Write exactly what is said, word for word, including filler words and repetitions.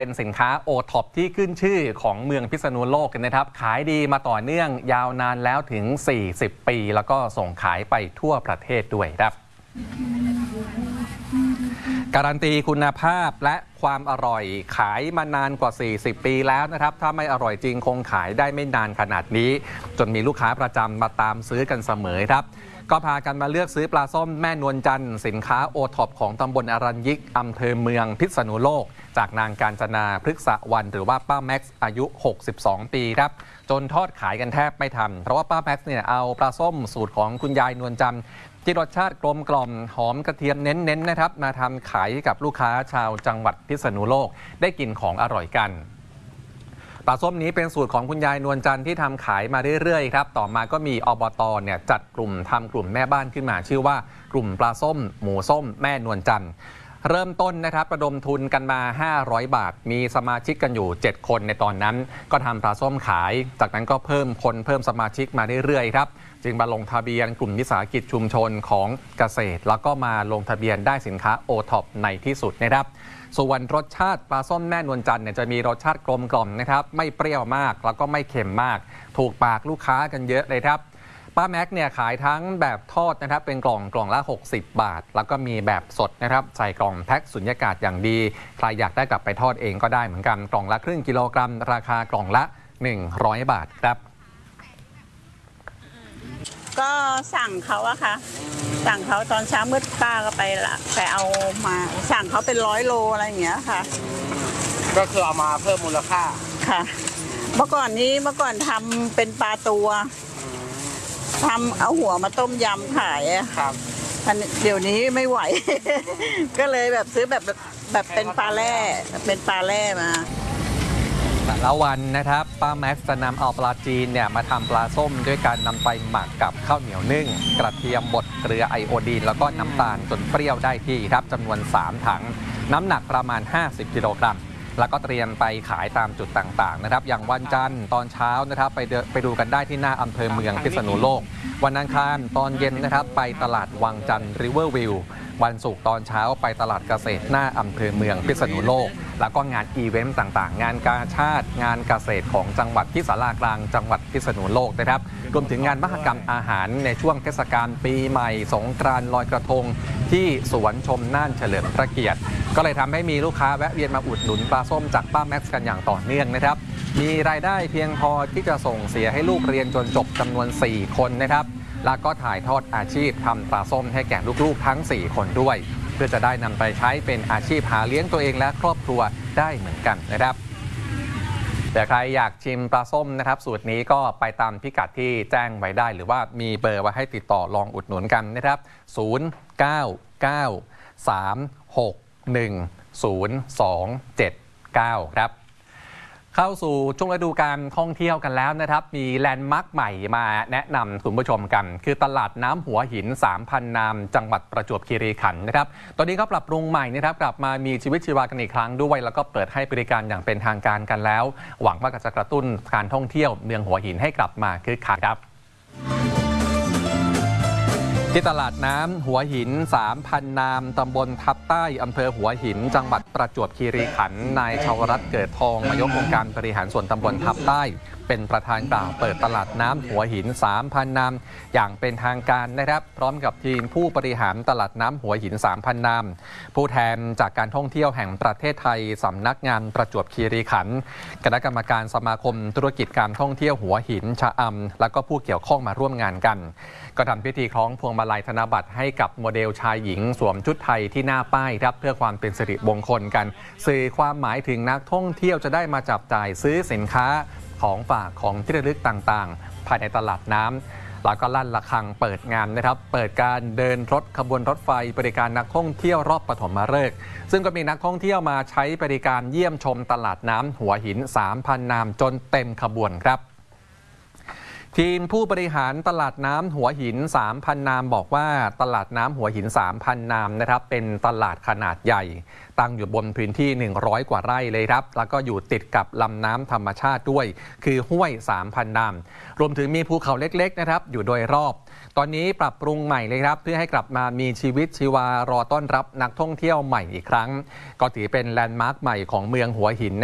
เป็นสินค้าโอท็อปที่ขึ้นชื่อของเมืองพิษณุโลกกันนะครับขายดีมาต่อเนื่องยาวนานแล้วถึงสี่สิบปีแล้วก็ส่งขายไปทั่วประเทศด้วยครับการันตีคุณภาพและความอร่อยขายมานานกว่าสี่สิบปีแล้วนะครับถ้าไม่อร่อยจริงคงขายได้ไม่นานขนาดนี้จนมีลูกค้าประจำมาตามซื้อกันเสมอครับก็พากันมาเลือกซื้อปลาส้มแม่นวลจันทร์สินค้าโอท็อปของตำบลอรัญยิกอำเภอเมืองพิษณุโลกจากนางกาญจนาพฤกษวรรณหรือว่าป้าแม็กซ์อายุหกสิบสองปีครับจนทอดขายกันแทบไม่ทันเพราะว่าป้าแม็กซ์เนี่ยเอาปลาส้มสูตรของคุณยายนวลจันทร์ที่รสชาติกลมกล่อมหอมกระเทียมเน้นๆนะครับมาทำขายให้กับลูกค้าชาวจังหวัดพิษณุโลกได้กินของอร่อยกันปลาส้มนี้เป็นสูตรของคุณยายนวลจันทร์ที่ทำขายมาเรื่อยๆครับต่อมาก็มีอบตเนี่ยจัดกลุ่มทำกลุ่มแม่บ้านขึ้นมาชื่อว่ากลุ่มปลาส้มหมูส้มแม่นวลจันทร์เริ่มต้นนะครับระดมทุนกันมาห้าร้อยบาทมีสมาชิกกันอยู่เจ็ดคนในตอนนั้นก็ทำปลาส้มขายจากนั้นก็เพิ่มคนเพิ่มสมาชิกมาเรื่อยๆครับจึงมาลงทะเบียนกลุ่มวิสาหกิจชุมชนของเกษตรแล้วก็มาลงทะเบียนได้สินค้าโอท็อปในที่สุดนะครับส่วนรสชาติปลาส้มแม่นวลจันทร์เนี่ยจะมีรสชาติกลมกล่อมนะครับไม่เปรี้ยวมากแล้วก็ไม่เค็มมากถูกปากลูกค้ากันเยอะเลยครับป้าแม็กเนี่ยขายทั้งแบบทอดนะครับเป็นกล่องกล่องละหกสิบบาทแล้วก็มีแบบสดนะครับใส่กล่องแพ็คสุญญากาศอย่างดีใครอยากได้กลับไปทอดเองก็ได้เหมือนกันกล่องละครึ่งกิโลกรัมราคากล่องละหนึ่งร้อยบาทครับก็สั่งเขาอะค่ะสั่งเขาตอนเช้ามืดป้าก็ไปละไปเอามาสั่งเขาเป็นร้อยโลอะไรอย่างเงี้ยค่ะก็คือเอามาเพิ่มมูลค่าค่ะเมื่อก่อนนี้เมื่อก่อนทำเป็นปลาตัวทำเอาหัวมาต้มยำขายครับเดี๋ยวนี้ไม่ไหว ก็เลยแบบซื้อแบบแบบเป็นปลาแร่เป็นปลาแร่มาแต่ละวันนะครับป้าแม็กซ์จะนำเอาปลาจีนเนี่ยมาทำปลาส้มด้วยการนำไปหมักกับข้าวเหนียวนึ่งกระเทียมบดเกลือไอโอดีนแล้วก็น้ำตาลจนเปรี้ยวได้ที่ครับจำนวนสามถังน้ำหนักประมาณห้าสิบกิโลกรัมแล้วก็เตรียมไปขายตามจุดต่างๆนะครับอย่างวันจันทร์ตอนเช้านะครับไปไปดูกันได้ที่หน้าอำเภอเมืองพิษณุโลกวันอังคารตอนเย็นนะครับไปตลาดวังจันทร์ริเวอร์วิววันศุกร์ตอนเช้าไปตลาดเกษตรหน้าอำเภอเมืองพิษณุโลกแล้วก็งานอีเวนต์ต่างๆงานกาชาดงานเกษตรของจังหวัดที่ศาลากลางจังหวัดพิษณุโลกนะครับรวมถึงงานมหกรรมอาหารในช่วงเทศกาลปีใหม่สงกรานต์ลอยกระทงที่สวนชมน่านเฉลิมพระเกียรติก็เลยทำให้มีลูกค้าแวะเวียนมาอุดหนุนปลาส้มจากป้าแม็กซ์กันอย่างต่อเนื่องนะครับมีรายได้เพียงพอที่จะส่งเสียให้ลูกเรียนจนจบจำนวนสี่คนนะครับแล้วก็ถ่ายทอดอาชีพทำปลาส้มให้แก่ลูกๆทั้งสี่คนด้วยเพื่อจะได้นำไปใช้เป็นอาชีพหาเลี้ยงตัวเองและครอบครัวได้เหมือนกันนะครับแต่ใครอยากชิมปลาส้มนะครับสูตรนี้ก็ไปตามพิกัดที่แจ้งไว้ได้หรือว่ามีเบอร์ไว้ให้ติดต่อลองอุดหนุนกันนะครับศูนย์ เก้า เก้า สาม หก หนึ่ง ศูนย์ สอง เจ็ด เก้าครับเข้าสู่ช่วงฤดูการท่องเที่ยวกันแล้วนะครับมีแลนด์มาร์คใหม่มาแนะนำคุณผู้ชมกันคือตลาดน้ำหัวหิน สามพัน นามจังหวัดประจวบคีรีขันธ์นะครับตอนนี้เขาปรับปรุงใหม่นะครับกลับมามีชีวิตชีวากันอีกครั้งด้วยแล้วก็เปิดให้บริการอย่างเป็นทางการกันแล้วหวังว่าจะกระตุ้นการท่องเที่ยวเมืองหัวหินให้กลับมาคึกคักครับที่ตลาดน้ำหัวหิน สามพัน นามตำบลทับใต้อำเภอหัวหินจังหวัดประจวบคีรีขันธ์นายชาวรัตน์เกิดทองนายกองค์การบริหารส่วนตำบลทับใต้เป็นประธานกล่าวเปิดตลาดน้ำหัวหิน สามพัน นามอย่างเป็นทางการนะครับพร้อมกับทีมผู้บริหารตลาดน้ำหัวหิน สามพัน นามผู้แทนจากการท่องเที่ยวแห่งประเทศไทยสำนักงานประจวบคีรีขันธ์คณะกรรมการสมาคมธุรกิจการท่องเที่ยวหัวหินชะอำและก็ผู้เกี่ยวข้องมาร่วมงานกันก็ทำพิธีคล้องพวงมาลัยธนบัตรให้กับโมเดลชายหญิงสวมชุดไทยที่หน้าป้ายครับเพื่อความเป็นสิริมงคลกันสื่อความหมายถึงนักท่องเที่ยวจะได้มาจับจ่ายซื้อสินค้าของฝากของที่ระลึกต่างๆภายในตลาดน้ำแล้วก็ลั่นระฆังเปิดงานนะครับเปิดการเดินรถขบวนรถไฟบริการนักท่องเที่ยวรอบปฐมฤกษ์ซึ่งก็มีนักท่องเที่ยวมาใช้บริการเยี่ยมชมตลาดน้ำหัวหิน สามพัน นามจนเต็มขบวนครับทีมผู้บริหารตลาดน้ำหัวหิน สามพัน นามบอกว่าตลาดน้ำหัวหิน สามพัน นามนะครับเป็นตลาดขนาดใหญ่ตั้งอยู่บนพื้นที่หนึ่งร้อยกว่าไร่เลยครับแล้วก็อยู่ติดกับลำน้ำธรรมชาติด้วยคือห้วย สามพัน นามรวมถึงมีภูเขาเล็กๆนะครับอยู่โดยรอบตอนนี้ปรับปรุงใหม่เลยครับเพื่อให้กลับมามีชีวิตชีวารอต้อนรับนักท่องเที่ยวใหม่อีกครั้งก็ถือเป็นแลนด์มาร์คใหม่ของเมืองหัวหิน